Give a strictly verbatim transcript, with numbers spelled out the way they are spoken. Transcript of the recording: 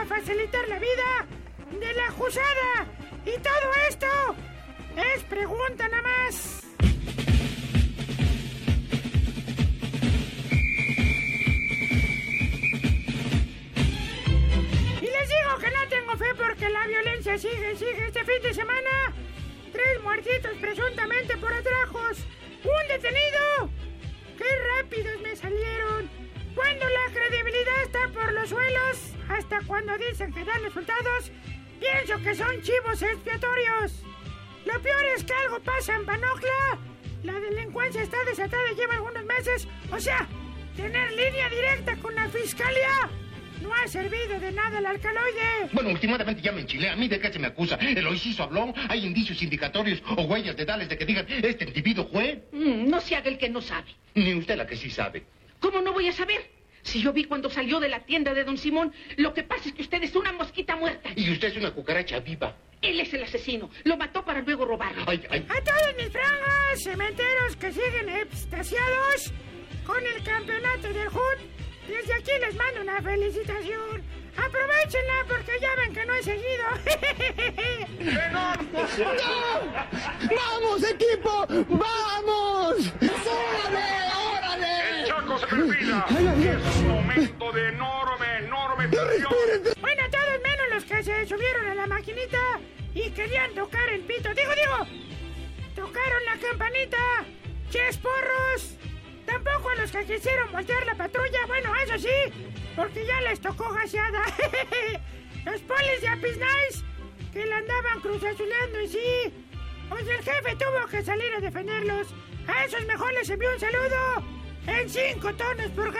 para facilitar la vida de la acusada. Y todo esto es pregunta nada más. Y les digo que no tengo fe porque la violencia sigue, sigue. Este fin de semana, tres muertitos presuntamente por atracos. ¡Un detenido! ¡Qué rápidos me salieron! Cuando la credibilidad está por los suelos, hasta cuando dicen que dan resultados, pienso que son chivos expiatorios. Lo peor es que algo pasa en Banojla. La delincuencia está desatada y lleva algunos meses. O sea, tener línea directa con la fiscalía no ha servido de nada al alcaloide. Bueno, últimamente ya me enchilé. ¿A mí de qué se me acusa? ¿El oiciso habló? ¿Hay indicios indicatorios o huellas dedales de que digan este individuo fue? Mm, no se haga el que no sabe. Ni usted la que sí sabe. ¿Cómo no voy a saber? Si yo vi cuando salió de la tienda de don Simón, lo que pasa es que usted es una mosquita muerta. Y usted es una cucaracha viva. Él es el asesino. Lo mató para luego robarlo. Ay, ay. A todos mis frangas cementeros que siguen extasiados con el campeonato del H U D, desde aquí les mando una felicitación. Aprovechenla porque ya ven que no he seguido. ¡Vamos, equipo! ¡Vamos! ¡Órale, órale! El Chaco se perfila. Es un momento de enorme, enorme presión. Bueno, todos menos los que se subieron a la maquinita y querían tocar el pito. Digo, digo, tocaron la campanita. ¡Ches porros! Tampoco a los que quisieron voltear la patrulla. Bueno, eso sí, porque ya les tocó gaseada. Los polis de Apis Nice que la andaban cruzazuleando y sí, pues el jefe tuvo que salir a defenderlos. A esos mejor les envió un saludo en cinco tonos por